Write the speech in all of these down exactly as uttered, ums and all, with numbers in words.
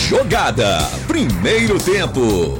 Jogada, primeiro tempo.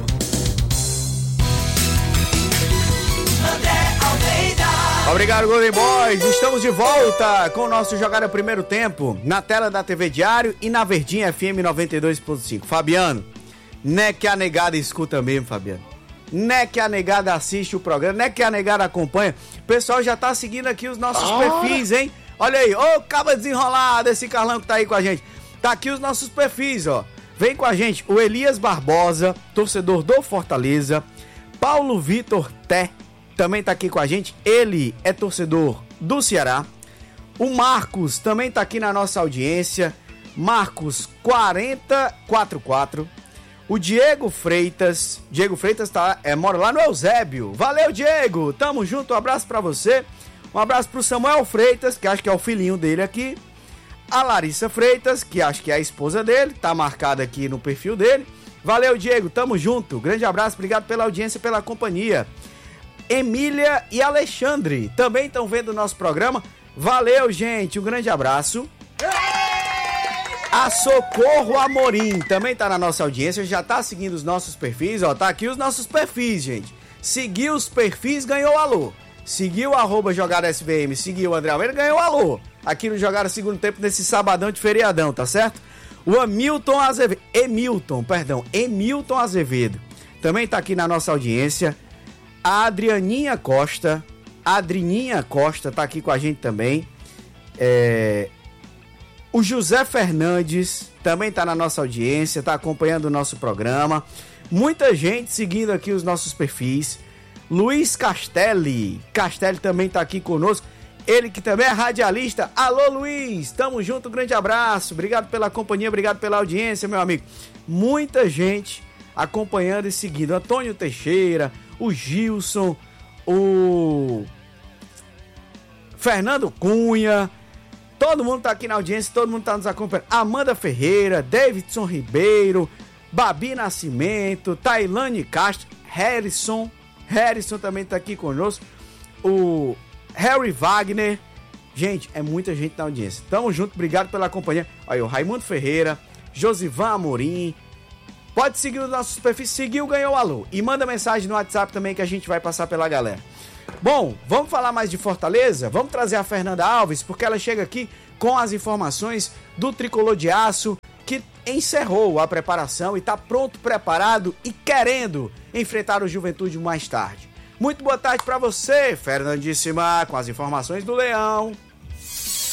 Obrigado, Golden Boys. Estamos de volta com o nosso Jogada Primeiro Tempo na tela da T V Diário e na Verdinha F M noventa e dois ponto cinco. Fabiano, né que a negada escuta mesmo, Fabiano? Né que a negada assiste o programa? Né que a negada acompanha? O pessoal já tá seguindo aqui os nossos ah. perfis, hein? Olha aí, ô, caba desenrolado esse Carlão que tá aí com a gente. Tá aqui os nossos perfis, ó. Vem com a gente o Elias Barbosa, torcedor do Fortaleza. Paulo Vitor Té também tá aqui com a gente. Ele é torcedor do Ceará. O Marcos também tá aqui na nossa audiência. Marcos quarenta e quarenta e quatro. O Diego Freitas. Diego Freitas tá, é, mora lá no Eusébio. Valeu, Diego. Tamo junto. Um abraço pra você. Um abraço pro Samuel Freitas, que acho que é o filhinho dele aqui. A Larissa Freitas, que acho que é a esposa dele. Tá marcada aqui no perfil dele. Valeu, Diego. Tamo junto. Grande abraço. Obrigado pela audiência e pela companhia. Emília e Alexandre também estão vendo o nosso programa. Valeu, gente. Um grande abraço. A Socorro Amorim também tá na nossa audiência. Já tá seguindo os nossos perfis. Ó, tá aqui os nossos perfis, gente. Seguiu os perfis, ganhou alô. Seguiu arroba Jogada S V M, seguiu o André Almeida, ganhou alô. Aqui no Jogada Segundo Tempo, nesse sabadão de feriadão, tá certo? O Hamilton Azevedo. Emilton, perdão. Emilton Azevedo também tá aqui na nossa audiência. A Adrianinha Costa, a Adrininha Costa tá aqui com a gente também. É... O José Fernandes também tá na nossa audiência, tá acompanhando o nosso programa. Muita gente seguindo aqui os nossos perfis. Luiz Castelli, Castelli também tá aqui conosco. Ele que também é radialista. Alô, Luiz, tamo junto, um grande abraço. Obrigado pela companhia, obrigado pela audiência, meu amigo. Muita gente acompanhando e seguindo. Antônio Teixeira, o Gilson, o Fernando Cunha, todo mundo tá aqui na audiência, todo mundo tá nos acompanhando. Amanda Ferreira, Davidson Ribeiro, Babi Nascimento, Tailane Castro, Harrison, Harrison também tá aqui conosco, o Harry Wagner. Gente, é muita gente na audiência. Tamo junto, obrigado pela companhia. Olha, o Raimundo Ferreira, Josivan Amorim. Pode seguir os nossos perfis, seguiu, ganhou alô. E manda mensagem no WhatsApp também que a gente vai passar pela galera. Bom, vamos falar mais de Fortaleza? Vamos trazer a Fernanda Alves, porque ela chega aqui com as informações do Tricolor de Aço, que encerrou a preparação e está pronto, preparado e querendo enfrentar o Juventude mais tarde. Muito boa tarde para você, Fernandíssima, com as informações do Leão.